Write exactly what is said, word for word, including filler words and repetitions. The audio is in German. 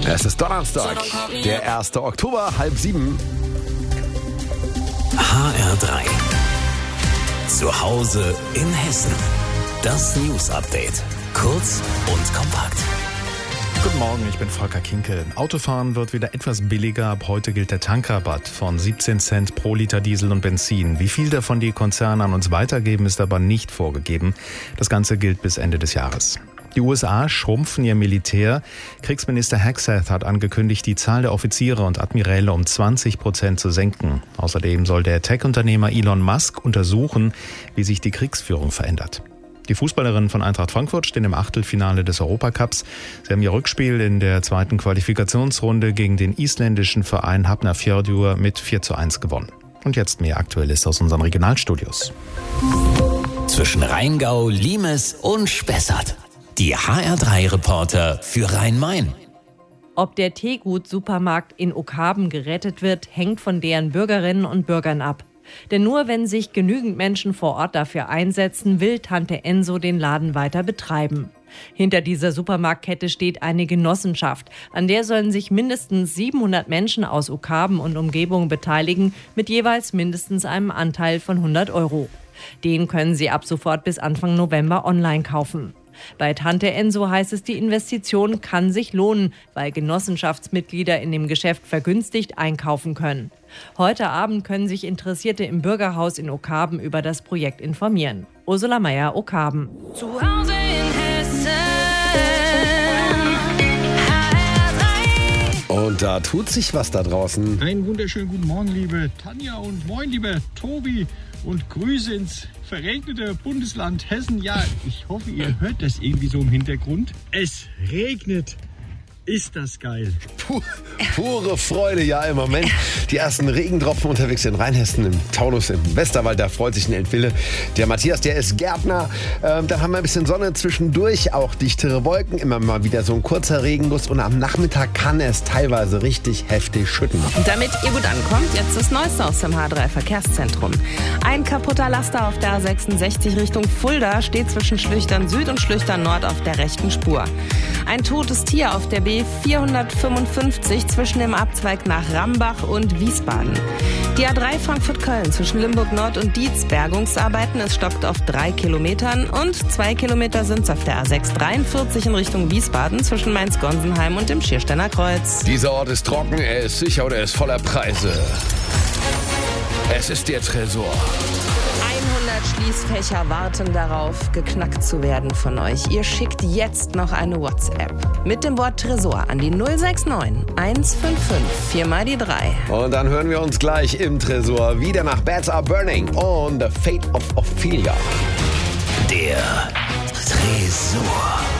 Es ist Donnerstag, der erste Oktober, halb sieben. H R drei. Zu Hause in Hessen. Das News Update. Kurz und kompakt. Guten Morgen, ich bin Volker Kinkel. Autofahren wird wieder etwas billiger. Ab heute gilt der Tankrabatt von siebzehn Cent pro Liter Diesel und Benzin. Wie viel davon die Konzerne an uns weitergeben, ist aber nicht vorgegeben. Das Ganze gilt bis Ende des Jahres. Die U S A schrumpfen ihr Militär. Kriegsminister Hegseth hat angekündigt, die Zahl der Offiziere und Admiräle um zwanzig Prozent zu senken. Außerdem soll der Tech-Unternehmer Elon Musk untersuchen, wie sich die Kriegsführung verändert. Die Fußballerinnen von Eintracht Frankfurt stehen im Achtelfinale des Europacups. Sie haben ihr Rückspiel in der zweiten Qualifikationsrunde gegen den isländischen Verein Hafnarfjörður mit vier zu eins gewonnen. Und jetzt mehr Aktuelles aus unseren Regionalstudios. Zwischen Rheingau, Limes und Spessart. Die H R drei Reporter für Rhein-Main. Ob der Teegut-Supermarkt in Ockhaben gerettet wird, hängt von deren Bürgerinnen und Bürgern ab. Denn nur wenn sich genügend Menschen vor Ort dafür einsetzen, will Tante Enso den Laden weiter betreiben. Hinter dieser Supermarktkette steht eine Genossenschaft. An der sollen sich mindestens siebenhundert Menschen aus Ockhaben und Umgebung beteiligen, mit jeweils mindestens einem Anteil von hundert Euro. Den können sie ab sofort bis Anfang November online kaufen. Bei Tante Enso heißt es, die Investition kann sich lohnen, weil Genossenschaftsmitglieder in dem Geschäft vergünstigt einkaufen können. Heute Abend können sich Interessierte im Bürgerhaus in Ockhaben über das Projekt informieren. Ursula Meier, Ockhaben. Zu Hause in Hessen. Und da tut sich was da draußen. Einen wunderschönen guten Morgen, liebe Tanja, und moin, lieber Tobi, und Grüße ins verregnete Bundesland Hessen. Ja, ich hoffe, ihr hört das irgendwie so im Hintergrund. Es regnet. Ist das geil. Puh, pure Freude, ja, im Moment. Die ersten Regentropfen unterwegs in Rheinhessen, im Taunus, im Westerwald, da freut sich in Eltville. Der Matthias, der ist Gärtner. Ähm, dann haben wir ein bisschen Sonne zwischendurch, auch dichtere Wolken, immer mal wieder so ein kurzer Regenguss. Und am Nachmittag kann es teilweise richtig heftig schütten. Damit ihr gut ankommt, jetzt das Neueste aus dem H drei Verkehrszentrum. Ein kaputter Laster auf der A sechsundsechzig Richtung Fulda steht zwischen Schlüchtern Süd und Schlüchtern Nord auf der rechten Spur. Ein totes Tier auf der B vierhundertfünfundfünfzig zwischen dem Abzweig nach Rambach und Wiesbaden. Die A drei Frankfurt-Köln zwischen Limburg Nord und Dietz, Bergungsarbeiten. Es stockt auf drei Kilometern und zwei Kilometer sind es auf der A sechs dreiundvierzig in Richtung Wiesbaden zwischen Mainz-Gonsenheim und dem Schiersteiner Kreuz. Dieser Ort ist trocken, er ist sicher und er ist voller Preise. Es ist der Tresor. hundert Schließfächer warten darauf, geknackt zu werden von euch. Ihr schickt jetzt noch eine WhatsApp mit dem Wort Tresor an die null sechs neun eins fünf fünf vier mal die drei. Und dann hören wir uns gleich im Tresor wieder nach Bats Are Burning und The Fate of Ophelia. Der Tresor.